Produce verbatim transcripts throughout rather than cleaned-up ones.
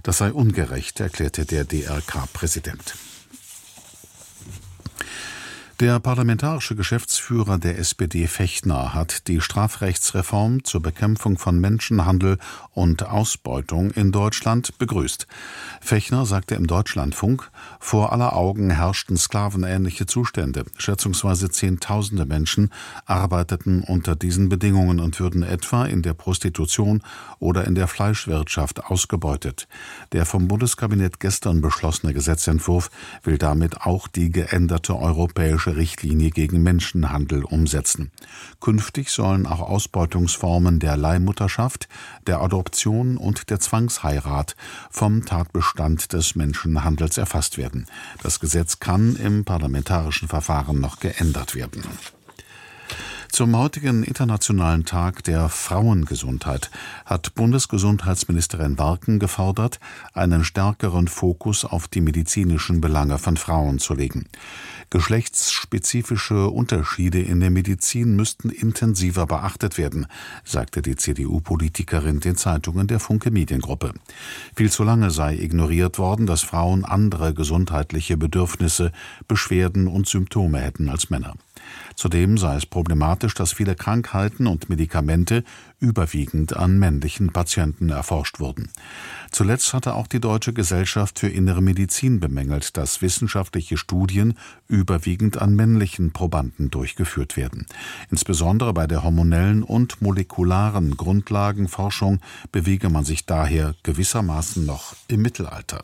Das sei ungerecht, erklärte der D R K-Präsident. Der parlamentarische Geschäftsführer der S P D Fechner hat die Strafrechtsreform zur Bekämpfung von Menschenhandel und Ausbeutung in Deutschland begrüßt. Fechner sagte im Deutschlandfunk, vor aller Augen herrschten sklavenähnliche Zustände. Schätzungsweise Zehntausende Menschen arbeiteten unter diesen Bedingungen und würden etwa in der Prostitution oder in der Fleischwirtschaft ausgebeutet. Der vom Bundeskabinett gestern beschlossene Gesetzentwurf will damit auch die geänderte europäische Richtlinie gegen Menschenhandel umsetzen. Künftig sollen auch Ausbeutungsformen der Leihmutterschaft, der Adoption und der Zwangsheirat vom Tatbestand des Menschenhandels erfasst werden. Das Gesetz kann im parlamentarischen Verfahren noch geändert werden. Zum heutigen Internationalen Tag der Frauengesundheit hat Bundesgesundheitsministerin Barken gefordert, einen stärkeren Fokus auf die medizinischen Belange von Frauen zu legen. Geschlechtsspezifische Unterschiede in der Medizin müssten intensiver beachtet werden, sagte die C D U-Politikerin den Zeitungen der Funke Mediengruppe. Viel zu lange sei ignoriert worden, dass Frauen andere gesundheitliche Bedürfnisse, Beschwerden und Symptome hätten als Männer. Zudem sei es problematisch, dass viele Krankheiten und Medikamente überwiegend an männlichen Patienten erforscht wurden. Zuletzt hatte auch die Deutsche Gesellschaft für Innere Medizin bemängelt, dass wissenschaftliche Studien überwiegend an männlichen Probanden durchgeführt werden. Insbesondere bei der hormonellen und molekularen Grundlagenforschung bewege man sich daher gewissermaßen noch im Mittelalter.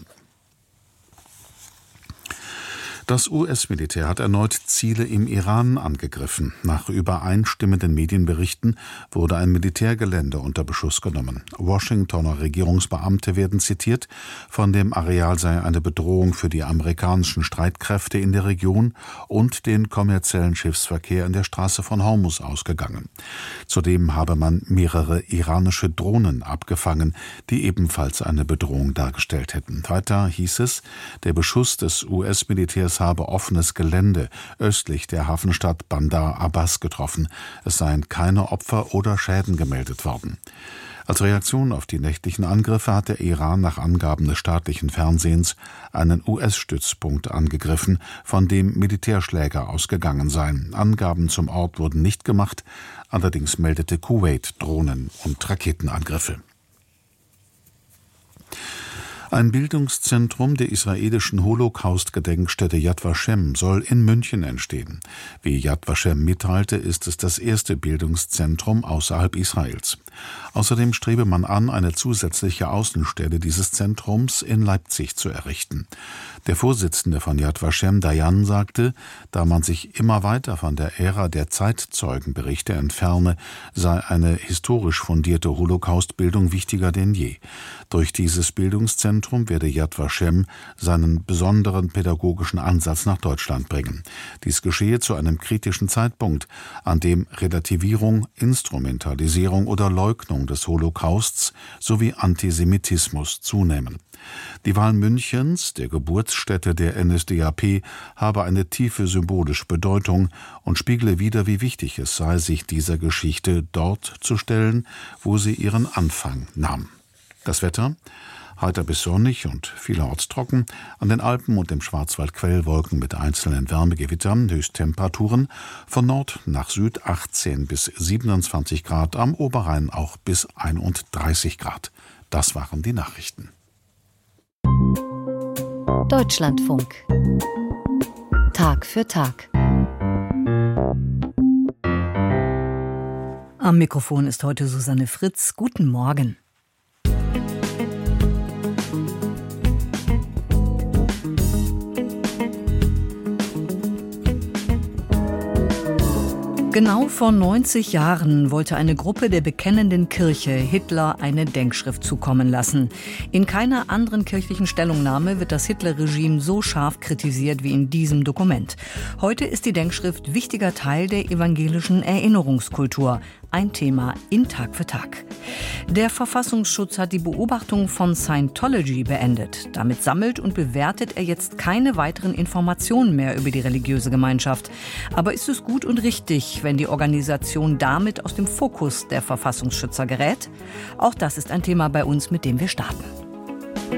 Das U S-Militär hat erneut Ziele im Iran angegriffen. Nach übereinstimmenden Medienberichten wurde ein Militärgelände unter Beschuss genommen. Washingtoner Regierungsbeamte werden zitiert, von dem Areal sei eine Bedrohung für die amerikanischen Streitkräfte in der Region und den kommerziellen Schiffsverkehr in der Straße von Hormuz ausgegangen. Zudem habe man mehrere iranische Drohnen abgefangen, die ebenfalls eine Bedrohung dargestellt hätten. Weiter hieß es, der Beschuss des U S-Militärs habe offenes Gelände östlich der Hafenstadt Bandar Abbas getroffen. Es seien keine Opfer oder Schäden gemeldet worden. Als Reaktion auf die nächtlichen Angriffe hat der Iran nach Angaben des staatlichen Fernsehens einen U S-Stützpunkt angegriffen, von dem Militärschläger ausgegangen seien. Angaben zum Ort wurden nicht gemacht, allerdings meldete Kuwait Drohnen- und Raketenangriffe. Ein Bildungszentrum der israelischen Holocaust-Gedenkstätte Yad Vashem soll in München entstehen. Wie Yad Vashem mitteilte, ist es das erste Bildungszentrum außerhalb Israels. Außerdem strebe man an, eine zusätzliche Außenstelle dieses Zentrums in Leipzig zu errichten. Der Vorsitzende von Yad Vashem, Dayan, sagte, da man sich immer weiter von der Ära der Zeitzeugenberichte entferne, sei eine historisch fundierte Holocaust-Bildung wichtiger denn je. Durch dieses Bildungszentrum werde Yad Vashem seinen besonderen pädagogischen Ansatz nach Deutschland bringen. Dies geschehe zu einem kritischen Zeitpunkt, an dem Relativierung, Instrumentalisierung oder Leugnung des Holocausts sowie Antisemitismus zunehmen. Die Wahl Münchens, der Geburtsstätte der N S D A P, habe eine tiefe symbolische Bedeutung und spiegle wider, wie wichtig es sei, sich dieser Geschichte dort zu stellen, wo sie ihren Anfang nahm. Das Wetter: heiter bis sonnig und vielerorts trocken, an den Alpen und im Schwarzwald Quellwolken mit einzelnen Wärmegewittern, Höchsttemperaturen von Nord nach Süd achtzehn bis siebenundzwanzig Grad, am Oberrhein auch bis einunddreißig Grad. Das waren die Nachrichten. Deutschlandfunk. Tag für Tag. Am Mikrofon ist heute Susanne Fritz. Guten Morgen. Genau vor neunzig Jahren wollte eine Gruppe der bekennenden Kirche Hitler eine Denkschrift zukommen lassen. In keiner anderen kirchlichen Stellungnahme wird das Hitler-Regime so scharf kritisiert wie in diesem Dokument. Heute ist die Denkschrift wichtiger Teil der evangelischen Erinnerungskultur. Ein Thema in Tag für Tag. Der Verfassungsschutz hat die Beobachtung von Scientology beendet. Damit sammelt und bewertet er jetzt keine weiteren Informationen mehr über die religiöse Gemeinschaft. Aber ist es gut und richtig, wenn die Organisation damit aus dem Fokus der Verfassungsschützer gerät? Auch das ist ein Thema bei uns, mit dem wir starten.